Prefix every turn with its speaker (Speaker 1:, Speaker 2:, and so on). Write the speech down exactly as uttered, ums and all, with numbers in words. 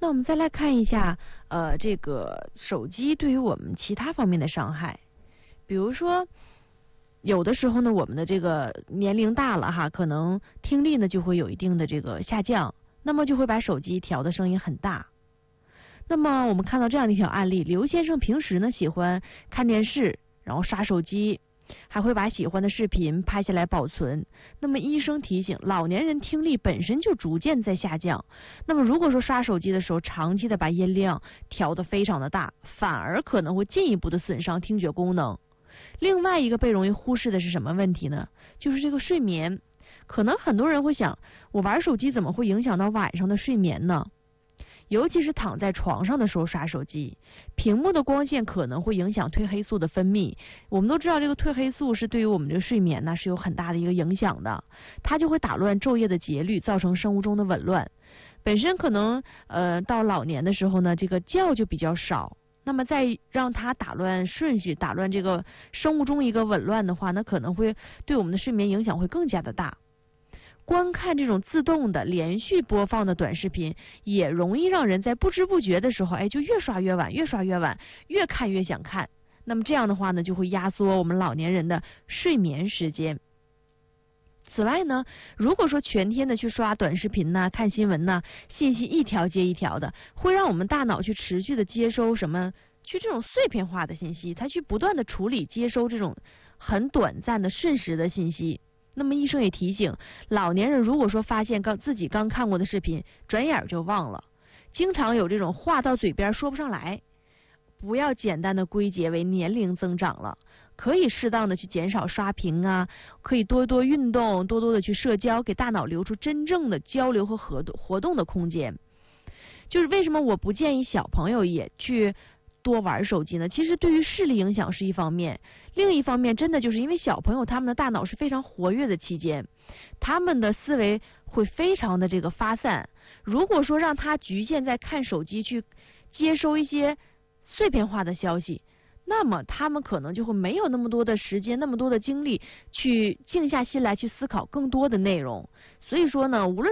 Speaker 1: 那我们再来看一下，呃，这个手机对于我们其他方面的伤害，比如说，有的时候呢，我们的这个年龄大了哈，可能听力呢就会有一定的这个下降，那么就会把手机调的声音很大。那么我们看到这样的一条案例，刘先生平时呢喜欢看电视，然后刷手机，还会把喜欢的视频拍下来保存。那么医生提醒，老年人听力本身就逐渐在下降，那么如果说刷手机的时候长期的把音量调得非常的大，反而可能会进一步的损伤听觉功能。另外一个被容易忽视的是什么问题呢？就是这个睡眠。可能很多人会想，我玩手机怎么会影响到晚上的睡眠呢？尤其是躺在床上的时候刷手机，屏幕的光线可能会影响褪黑素的分泌。我们都知道，这个褪黑素是对于我们这个睡眠呢是有很大的一个影响的，它就会打乱昼夜的节律，造成生物钟的紊乱。本身可能呃到老年的时候呢，这个觉就比较少，那么再让它打乱顺序，打乱这个生物钟一个紊乱的话，那可能会对我们的睡眠影响会更加的大。观看这种自动的连续播放的短视频，也容易让人在不知不觉的时候，哎，就越刷越晚，越刷越晚，越看越想看。那么这样的话呢，就会压缩我们老年人的睡眠时间。此外呢，如果说全天的去刷短视频呐、看新闻呐，信息一条接一条的，会让我们大脑去持续的接收什么，去这种碎片化的信息，它去不断的处理接收这种很短暂的瞬时的信息。那么医生也提醒，老年人如果说发现刚自己刚看过的视频，转眼就忘了，经常有这种话到嘴边说不上来，不要简单的归结为年龄增长了，可以适当的去减少刷屏啊，可以多多运动，多多的去社交，给大脑留出真正的交流和活动活动的空间。就是为什么我不建议小朋友也去多玩手机呢？其实对于视力影响是一方面，另一方面真的就是因为小朋友他们的大脑是非常活跃的期间，他们的思维会非常的这个发散。如果说让他局限在看手机去接收一些碎片化的消息，那么他们可能就会没有那么多的时间，那么多的精力去静下心来去思考更多的内容。所以说呢，无论